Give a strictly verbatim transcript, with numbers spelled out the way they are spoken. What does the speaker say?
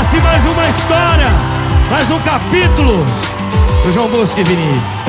Começa-se mais uma história, mais um capítulo do João Bosco e Vinícius.